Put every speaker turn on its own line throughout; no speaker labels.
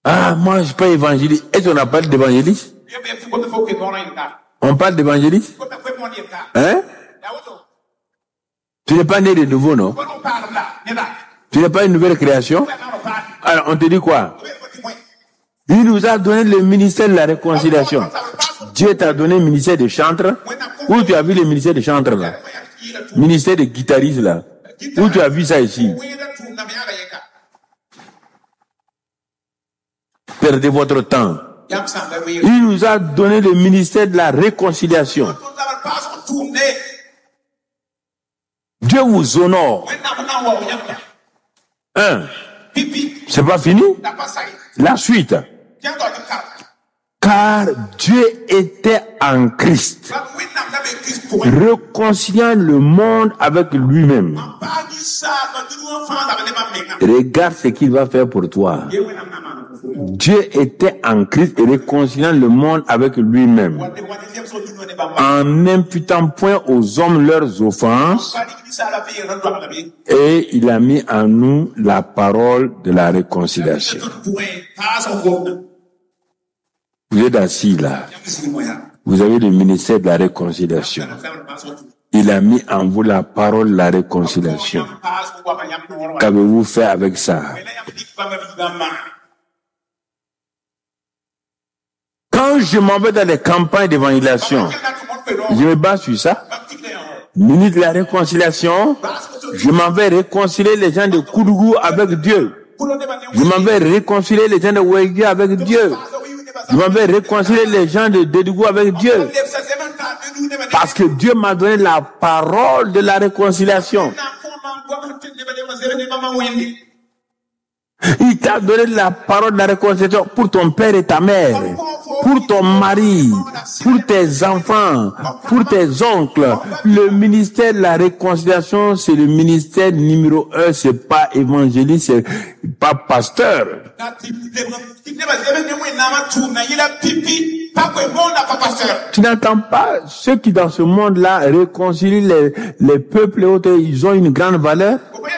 Ah, moi, je suis pas évangéliste. Est-ce qu'on n'a pas d'évangéliste? On parle d'évangéliste? Hein? Tu n'es pas né de nouveau, non? Tu n'es pas une nouvelle création? Alors, on te dit quoi? Il nous a donné le ministère de la réconciliation. Dieu t'a donné le ministère de chantre. Où tu as vu le ministère de chantre là? Ministère de guitariste là? Où tu as vu ça ici? Perdez votre temps. Il nous a donné le ministère de la réconciliation. Dieu vous honore. C'est pas fini? La suite. Car Dieu était en Christ, réconciliant le monde avec lui-même. Regarde ce qu'il va faire pour toi. Dieu était en Christ et réconciliant le monde avec lui-même, en n'imputant point aux hommes leurs offenses, et il a mis en nous la parole de la réconciliation. Vous êtes assis là. Vous avez le ministère de la réconciliation. Il a mis en vous la parole de la réconciliation. Qu'avez-vous fait avec ça? Quand je m'en vais dans les campagnes d'évangélisation, je me base sur ça. Ministre de la réconciliation, je m'en vais réconcilier les gens de Koudougou avec Dieu. Je m'en vais réconcilier les gens de Ouégué avec Dieu. Je m'en vais réconcilier les gens de Dédougou avec Dieu. Parce que Dieu m'a donné la parole de la réconciliation. Il t'a donné la parole de la réconciliation pour ton père et ta mère, pour ton mari, pour tes enfants, pour tes oncles. Le ministère de la réconciliation, c'est le ministère numéro 1, c'est pas évangéliste, c'est pas pasteur. Tu n'entends pas ceux qui dans ce monde-là réconcilient les peuples et autres, ils ont une grande valeur.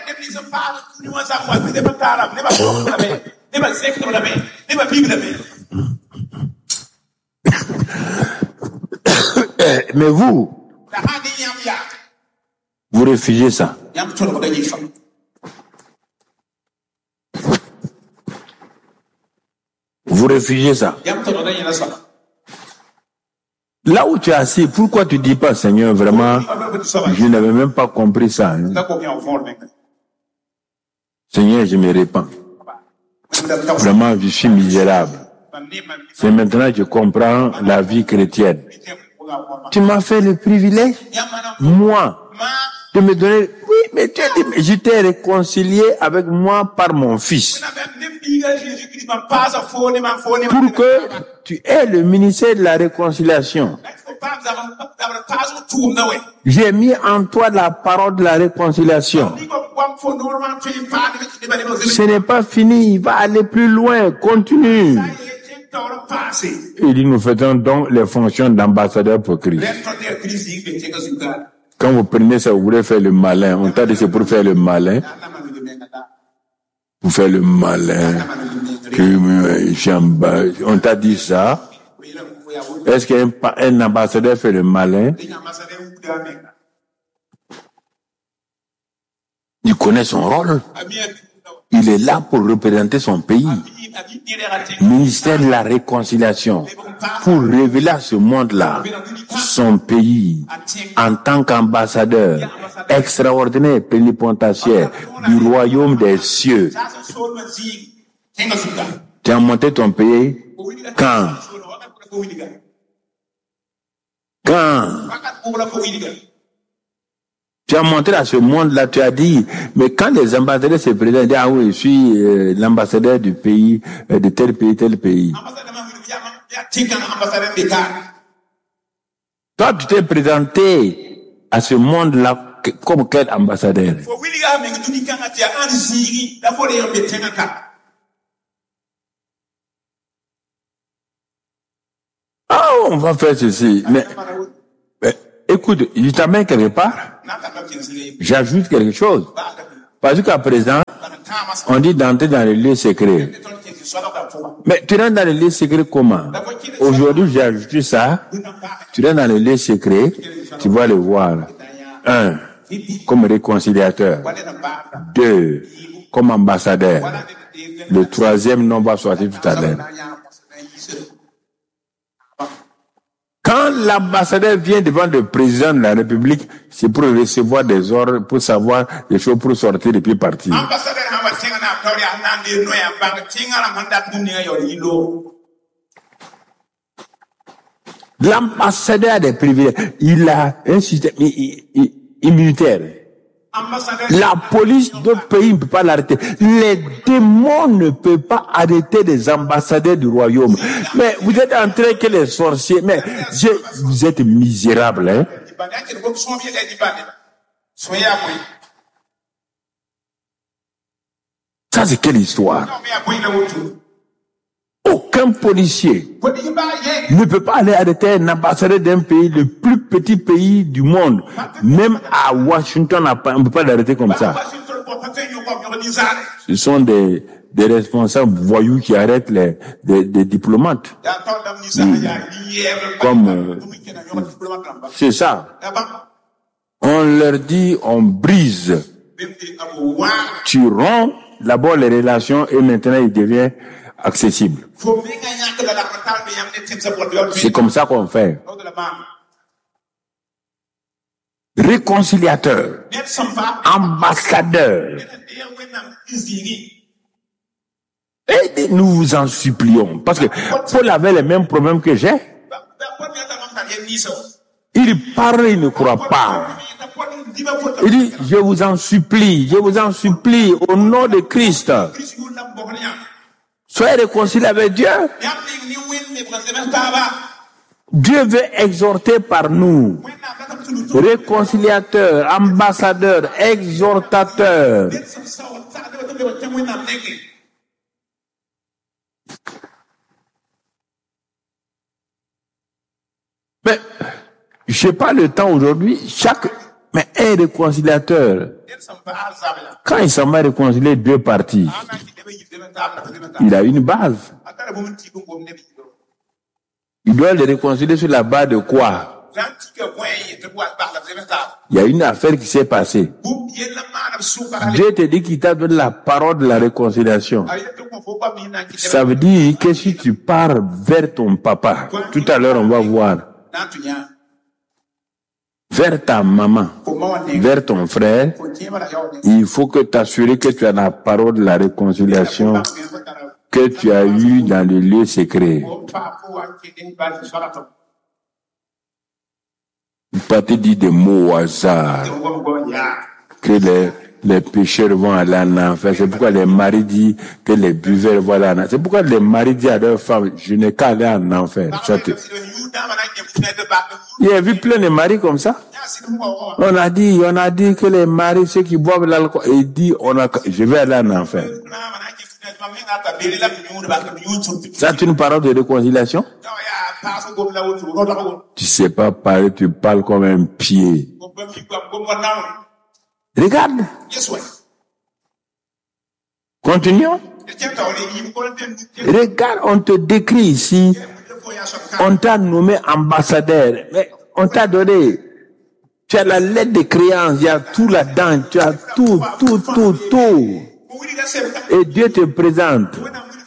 Mais vous réfugiez ça. Vous réfugiez ça. Là où tu es assis, pourquoi tu dis pas, Seigneur, vraiment, je n'avais même pas compris ça. Hein? Seigneur, je me répands. Vraiment, je suis misérable. C'est maintenant que je comprends la vie chrétienne. Tu m'as fait le privilège, moi, de me donner... Oui, mais tu as dit, je t'ai réconcilié avec moi par mon Fils. Pour que tu aies le ministère de la réconciliation. J'ai mis en toi la parole de la réconciliation. Ce n'est pas fini, il va aller plus loin, continue. Il dit, nous faisons donc les fonctions d'ambassadeur pour Christ. Quand vous prenez ça, vous voulez faire le malin. On t'a dit c'est pour faire le malin. Pour faire le malin. On t'a dit ça. Est-ce qu'un ambassadeur fait le malin? Il connaît son rôle. Il est là pour représenter son pays. Ministère de la réconciliation. Pour révéler à ce monde-là son pays en tant qu'ambassadeur extraordinaire plénipotentiaire du royaume des cieux. Tu as monté ton pays quand? Tu as montré à ce monde-là, tu as dit, mais quand les ambassadeurs se présentent, ils disent, ah oui, je suis l'ambassadeur du pays, de tel pays, tel pays. Toi, tu t'es présenté à ce monde-là comme quel ambassadeur? Ah, on va faire ceci. Mais écoute, je t'amène quelque part. J'ajoute quelque chose. Parce qu'à présent, on dit d'entrer dans les lieux secrets. Mais tu rentres dans le lieu secret comment? Aujourd'hui, j'ai ajouté ça. Tu rentres dans le lieu secret, tu vas le voir. 1, comme réconciliateur. 2, comme ambassadeur. Le 3e nom va sortir tout à l'heure. Quand l'ambassadeur vient devant le président de la République, c'est pour recevoir des ordres, pour savoir des choses, pour sortir et puis partir. L'ambassadeur a des privilèges. Il a un système immunitaire. La police d'autres pays ne peut pas l'arrêter. Les démons ne peuvent pas arrêter des ambassadeurs du royaume. Mais vous êtes en train que les sorciers, mais vous êtes misérables, hein? Ça, c'est quelle histoire? Aucun policier ne peut pas aller arrêter un ambassadeur d'un pays, le plus petit pays du monde. Même à Washington, on ne peut pas l'arrêter comme ça. Ce sont des responsables voyous qui arrêtent des diplomates. Comme, c'est ça. On leur dit, on brise. Tu romps d'abord les relations et maintenant il devient accessible. C'est comme ça qu'on fait. Réconciliateur, ambassadeur. Et nous vous en supplions. Parce que Paul avait les mêmes problèmes que j'ai. Il parle, il ne croit pas. Il dit, je vous en supplie, au nom de Christ. Soyez réconciliés avec Dieu. Dieu veut exhorter par nous. Réconciliateur, ambassadeur, exhortateur. Mais, je n'ai pas le temps aujourd'hui. Mais un réconciliateur, quand il s'en va réconcilier deux parties, il a une base. Il doit les réconcilier sur la base de quoi? Il y a une affaire qui s'est passée. Dieu te dit qu'il t'a donné la parole de la réconciliation. Ça veut dire que si tu pars vers ton papa, tout à l'heure on va voir, vers ta maman, vers ton frère, il faut que t'assurer que tu as la parole de la réconciliation que tu as eue dans le lieu secret. Pas te dire des mots au hasard, que les pécheurs vont aller en enfer. C'est pourquoi les maris disent que les buveurs vont aller en enfer. C'est pourquoi les maris disent à leurs femmes, je n'ai qu'à aller en enfer. Il y a vu plein de maris comme ça. On a dit que les maris, ceux qui boivent l'alcool, ils disent, je vais aller en enfer. Ça, c'est une parole de réconciliation? Tu sais pas parler, tu parles comme un pied. Regarde. Continuons. Regarde, on te décrit ici. On t'a nommé ambassadeur. Mais on t'a donné. Tu as la lettre de créance, il y a tout là-dedans. Tu as tout. Et Dieu te présente.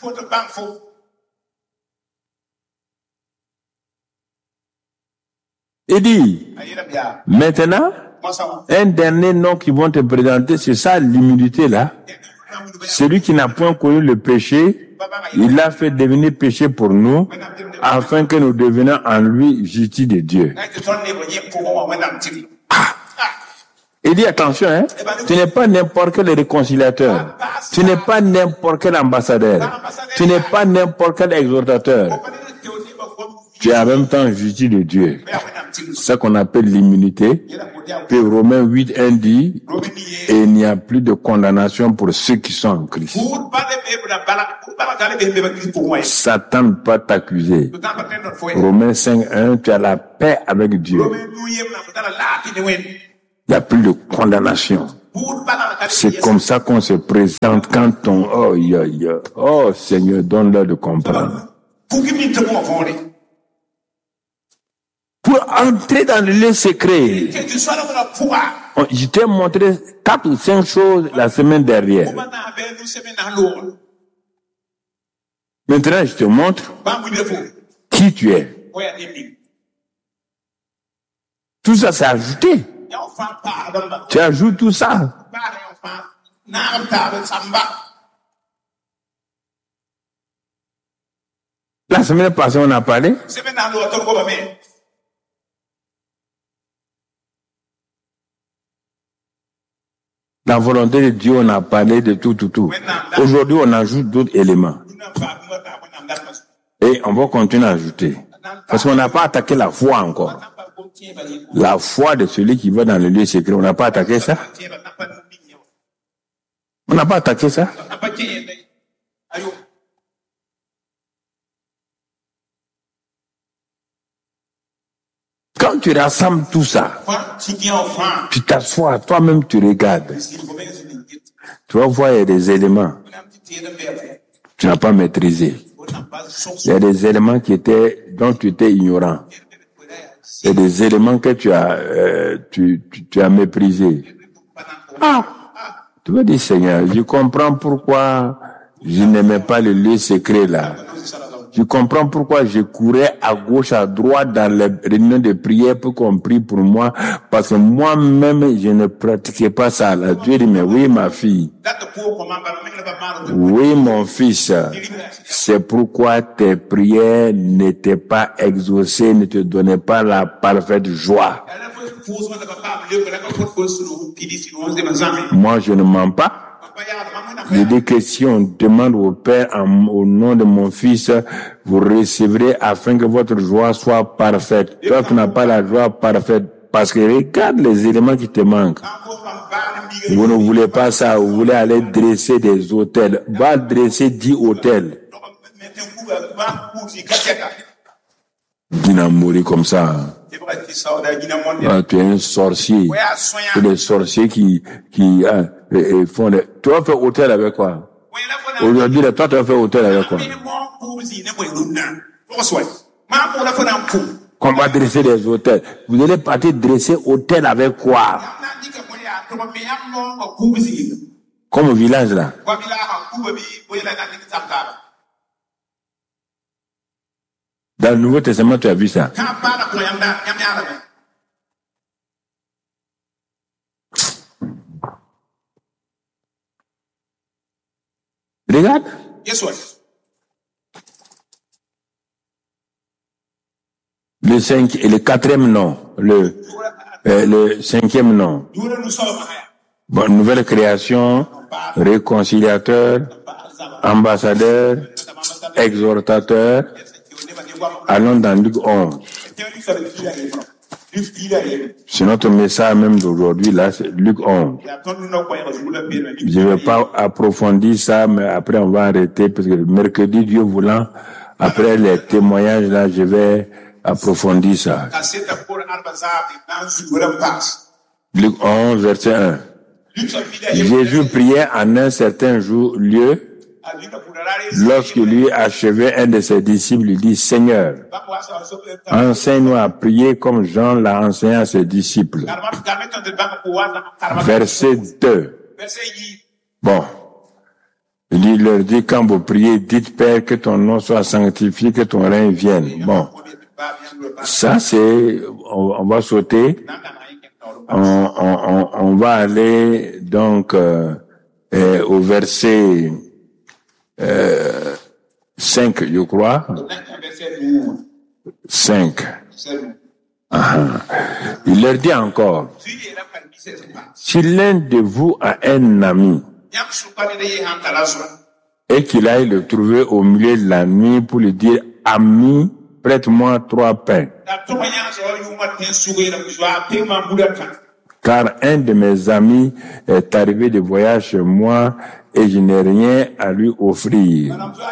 Il dit, maintenant, un dernier nom qu'ils vont te présenter, c'est ça l'humilité là. Celui qui n'a point connu le péché, il l'a fait devenir péché pour nous, afin que nous devenions en lui justice de Dieu. Il dit attention, hein, tu n'es pas n'importe quel réconciliateur, tu n'es pas n'importe quel ambassadeur, tu n'es pas n'importe quel exhortateur. Tu es en même temps justice de Dieu. C'est ça qu'on appelle l'immunité. Puis Romains 8:1 dit, et il n'y a plus de condamnation pour ceux qui sont en Christ. Satan ne peut pas t'accuser. Romains 5:1, tu as la paix avec Dieu. Il n'y a plus de condamnation. C'est comme ça qu'on se présente quand on... Oh Seigneur, donne-leur de comprendre. Pour entrer dans le lieu secret, je t'ai montré 4 ou 5 choses la semaine dernière. Maintenant, je te montre qui tu es. Tout ça, c'est ajouté. Tu ajoutes tout ça. La semaine passée, on a parlé. La volonté de Dieu, on a parlé de tout. Aujourd'hui, on ajoute d'autres éléments. Et on va continuer à ajouter. Parce qu'on n'a pas attaqué la foi encore. La foi de celui qui va dans le lieu secret, on n'a pas attaqué ça? On n'a pas attaqué ça? Quand tu rassembles tout ça, tu t'assois, toi-même tu regardes. Tu vas voir, il y a des éléments que tu n'as pas maîtrisé. Il y a des éléments dont tu étais ignorant. Il y a des éléments que tu as méprisés. Tu vas dire, Seigneur, je comprends pourquoi je n'aimais pas le lieu secret là. Je comprends pourquoi je courais à gauche, à droite dans les réunions de prière pour qu'on prie pour moi, parce que moi-même, je ne pratiquais pas ça. Là, Dieu dit, mais oui, ma fille. Oui, mon fils. C'est pourquoi tes prières n'étaient pas exaucées, ne te donnaient pas la parfaite joie. Moi, je ne mens pas. Je dis que si on demande au Père au nom de mon Fils, vous recevrez afin que votre joie soit parfaite. Toi, tu n'as pas la joie parfaite parce que regarde les éléments qui te manquent. Vous ne voulez pas ça, vous voulez aller dresser des autels. Va dresser 10 autels. Tu n'as mouru comme ça. Tu es un sorcier. C'est des sorciers qui font des... Tu vas faire hôtel avec quoi? Aujourd'hui, toi, tu vas faire hôtel avec quoi? On va dresser des hôtels. Vous allez partir dresser hôtel avec quoi? Comme au village, là. Dans le Nouveau Testament, tu as vu ça. Regarde. Le 5 et le 4e nom, le 5e nom. Bon, nouvelle création, réconciliateur, ambassadeur, exhortateur. Allons dans Luc 11. C'est notre message même d'aujourd'hui, là, c'est Luc 11. Je ne vais pas approfondir ça, mais après on va arrêter, parce que mercredi, Dieu voulant, après les témoignages, là, je vais approfondir ça. Luc 11, verset 1. Jésus priait en un certain lieu. Lorsque lui achevait, un de ses disciples lui dit, Seigneur, enseigne-nous à prier comme Jean l'a enseigné à ses disciples. Verset 2. Bon. Il leur dit, quand vous priez, dites, Père, que ton nom soit sanctifié, que ton règne vienne. Bon. Ça, c'est, on va sauter. On va aller, donc, au verset 5, je crois. 5. Il leur dit encore, si l'un de vous a un ami et qu'il aille le trouver au milieu de la nuit pour lui dire, ami, prête-moi 3 pains. Car un de mes amis est arrivé de voyage chez moi et je n'ai rien à lui offrir.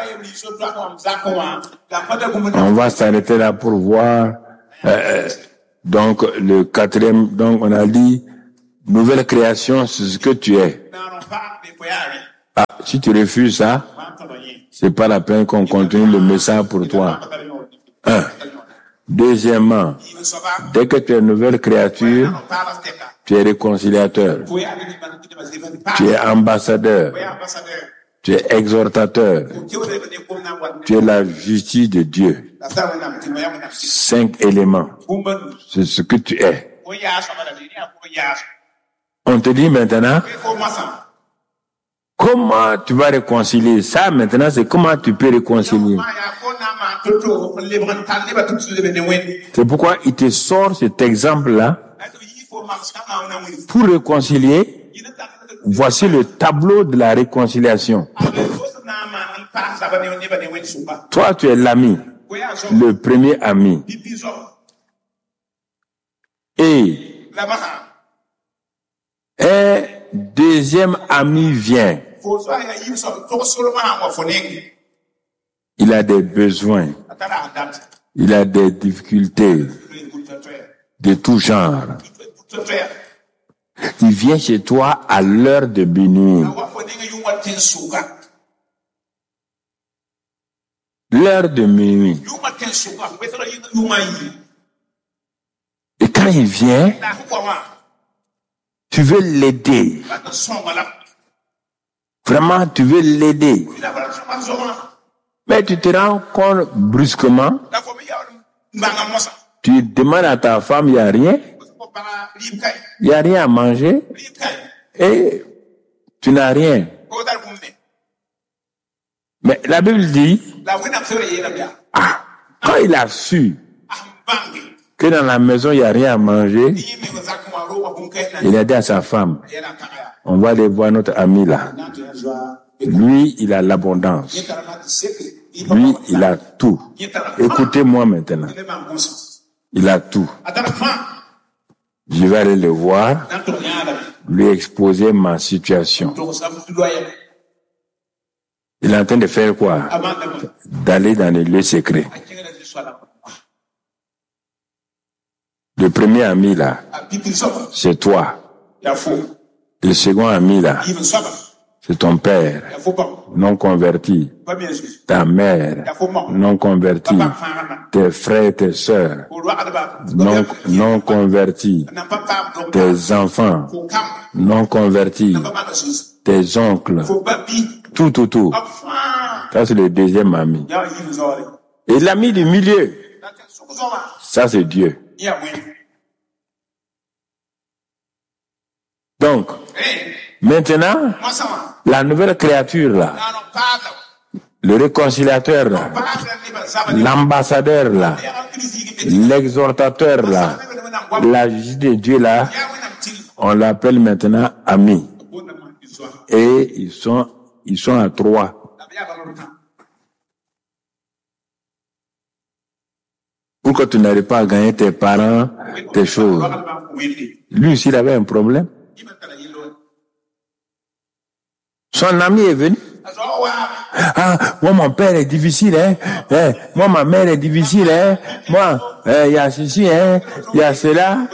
On va s'arrêter là pour voir. Donc le 4e, donc on a dit Nouvelle création, c'est ce que tu es. Ah, si tu refuses ça, c'est pas la peine qu'on continue le message pour toi. Un. Deuxièmement, dès que tu es une nouvelle créature, tu es réconciliateur, tu es ambassadeur, tu es exhortateur, tu es la justice de Dieu. 5 éléments. C'est ce que tu es. On te dit maintenant, comment tu vas réconcilier ça maintenant, c'est comment tu peux réconcilier. C'est pourquoi il te sort cet exemple-là. Pour réconcilier, voici le tableau de la réconciliation. Toi, tu es l'ami, le premier ami. Et un deuxième ami vient. Il a des besoins. Il a des difficultés de tout genre. Il vient chez toi à l'heure de minuit. L'heure de minuit. Et quand il vient, tu veux l'aider. Vraiment, tu veux l'aider. Mais tu te rends compte brusquement, tu demandes à ta femme, il n'y a rien. Il n'y a rien à manger. Et tu n'as rien. Mais la Bible dit, quand il a su que dans la maison, il n'y a rien à manger, il a dit à sa femme, on va aller voir notre ami là. Lui, il a l'abondance. Lui, il a tout. Écoutez-moi maintenant. Il a tout. Je vais aller le voir, lui exposer ma situation. Il est en train de faire quoi? D'aller dans les lieux secrets. Le premier ami là, c'est toi. Le second ami là, c'est ton père, non converti. Ta mère, non convertie. Tes frères, tes sœurs, non convertis. Tes enfants, non convertis. Tes oncles, tout. Ça, c'est le deuxième ami. Et l'ami du milieu, ça, c'est Dieu. Donc, maintenant, la nouvelle créature là, le réconciliateur là, l'ambassadeur là, l'exhortateur là, la justice de Dieu là, on l'appelle maintenant ami. Et ils sont à 3. Pourquoi tu n'arrives pas à gagner tes parents, tes choses? Lui aussi, il avait un problème. Son ami est venu. Ah, moi, mon père est difficile, hein. Moi, ma mère est difficile, hein. Moi, il y a ceci, hein. Il y a cela.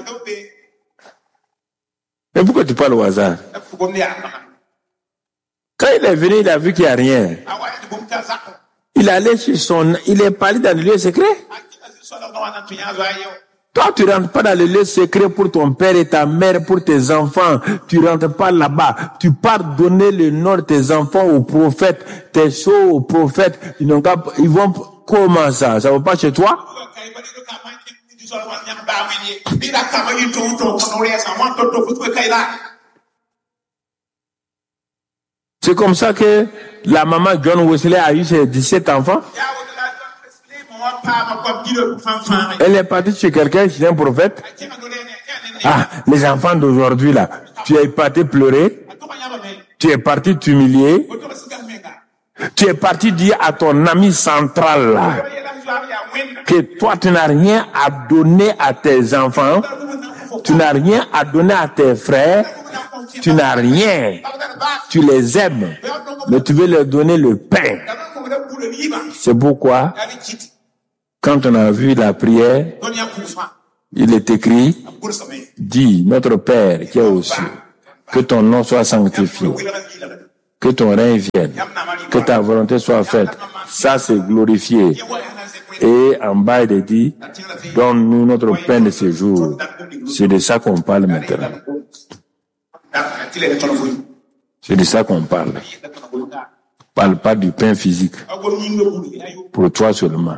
Mais pourquoi tu parles au hasard? Quand il est venu, il a vu qu'il n'y a rien. Il allait il est parlé dans le lieu secret. Toi, tu rentres pas dans le lieu secret pour ton père et ta mère, pour tes enfants. Tu rentres pas là-bas. Tu pars donner le nom de tes enfants aux prophètes, tes choses aux prophètes. Ils vont, comment ça? Ça va pas chez toi? C'est comme ça que la maman John Wesley a eu ses 17 enfants. Elle est partie chez quelqu'un, chez un prophète. Ah, les enfants d'aujourd'hui là, tu es parti pleurer, tu es parti t'humilier, tu es parti dire à ton ami central là, que toi tu n'as rien à donner à tes enfants, tu n'as rien à donner à tes frères, tu n'as rien, tu les aimes, mais tu veux leur donner le pain. C'est pourquoi, quand on a vu la prière, Il est écrit, dis, notre Père qui est aux cieux, que ton nom soit sanctifié, que ton règne vienne, que ta volonté soit faite. Ça, c'est glorifié. Et en bas, il est dit, donne-nous notre pain de ce jour. C'est de ça qu'on parle maintenant. C'est de ça qu'on parle. Parle pas du pain physique. Pour toi seulement.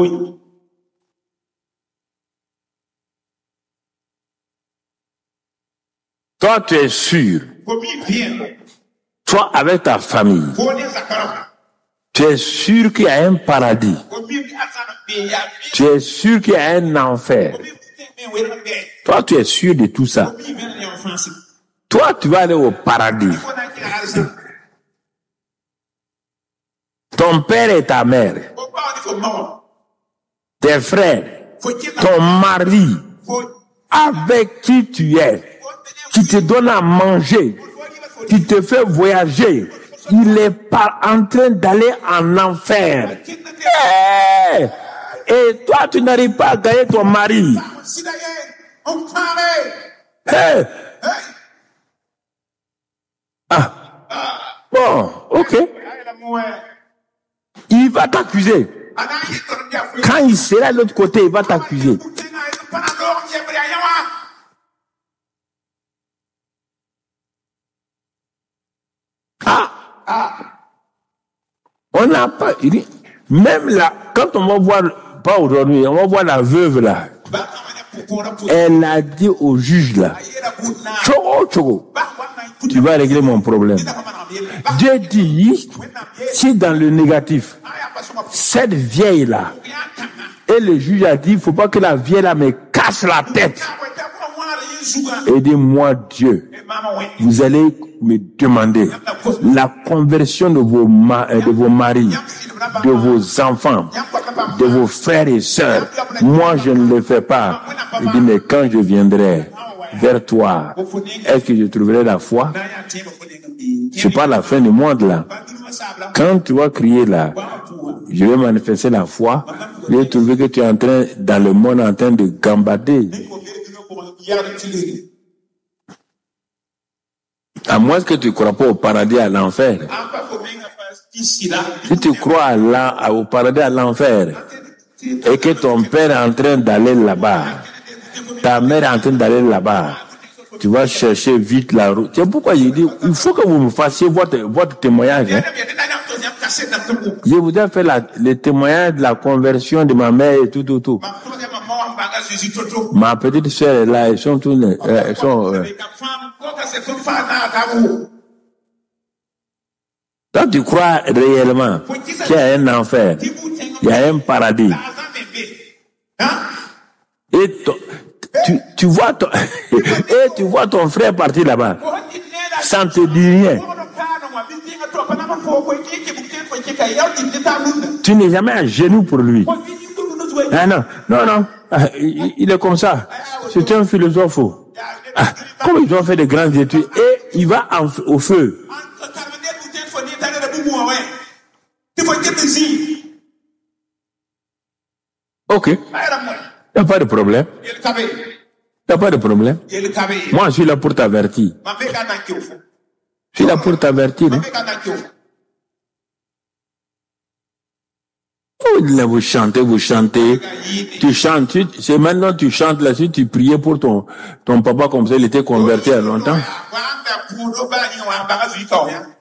Toi, tu es sûr. Toi, avec ta famille. Tu es sûr qu'il y a un paradis. Tu es sûr qu'il y a un enfer. Toi, tu es sûr de tout ça. Toi, tu vas aller au paradis. Ton père et ta mère, tes frères, ton mari, avec qui tu es, qui te donne à manger, qui te fait voyager, il est pas en train d'aller en enfer. Hey! Et toi, tu n'arrives pas à gagner ton mari. Hey! Ah. Bon, ok. Il va t'accuser. Quand il sera de l'autre côté, il va t'accuser. On n'a pas, même là, quand on va voir, pas aujourd'hui, on va voir la veuve là. Elle a dit au juge là, Chogo, tu vas régler mon problème. Dieu dit, si dans le négatif, cette vieille là, et le juge a dit, il ne faut pas que la vieille là me casse la tête. Aidez-moi Dieu. Vous allez me demander la conversion de vos maris, de vos enfants, de vos frères et sœurs. Moi, je ne le fais pas. Il dit, mais quand je viendrai vers toi, est-ce que je trouverai la foi? C'est pas la fin du monde là. Quand tu vas crier là, je vais manifester la foi. Je vais trouver que tu es en train, dans le monde, en train de gambader. À moins que tu ne crois pas au paradis, à l'enfer. Si tu crois au paradis, à l'enfer, et que ton père est en train d'aller là-bas, ta mère est en train d'aller là-bas, tu vas chercher vite la route. C'est pourquoi je dis, il faut que vous me fassiez votre témoignage. Hein. Je voudrais faire le témoignage de la conversion de ma mère et tout. Ma petite sœur est là, elles sont toutes, Toi, tu crois réellement qu'il y a un enfer, il y a un paradis. Et tu vois ton frère partir là-bas, ça ne te dit rien. Tu n'es jamais à genoux pour lui. Ah non. Il est comme ça. C'est un philosophe. Comme ils ont fait de grandes études, et il va au feu. Ok. Il n'y a pas de problème. Moi, je suis là pour t'avertir. Je suis là pour t'avertir. Hein? Vous chantez. Tu chantes. C'est maintenant tu chantes là. Si tu priais pour ton papa comme ça, il était converti à longtemps.